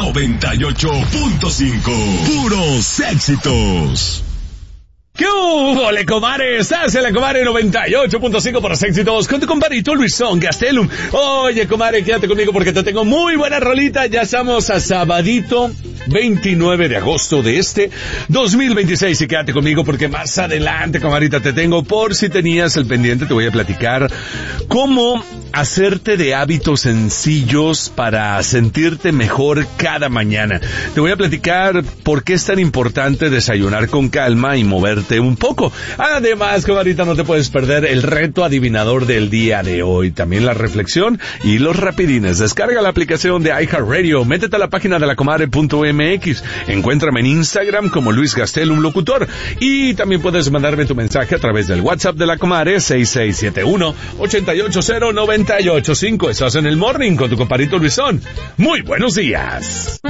98.5. Puros éxitos. ¿Qué hubo, le comares? Estás en la Comare 98.5 por los éxitos con tu compadrito Luisón Gastelum. Oye, comare, quédate conmigo porque te tengo muy buena rolita. Ya estamos a sabadito 29 de agosto de este 2026 y quédate conmigo porque más adelante, comarita, te tengo, por si tenías el pendiente, te voy a platicar cómo hacerte de hábitos sencillos para sentirte mejor cada mañana. Te voy a platicar por qué es tan importante desayunar con calma y moverte un poco. Además, comadita, no te puedes perder el reto adivinador del día de hoy. También la reflexión y los rapidines. Descarga la aplicación de iHeartRadio. Métete a la página de lacomadre.mx. Encuéntrame en Instagram como Luis Gastelum Locutor. Y también puedes mandarme tu mensaje a través del WhatsApp de la Comadre 6671-880-985. Estás en el Morning con tu compadrito Luisón. Muy buenos días.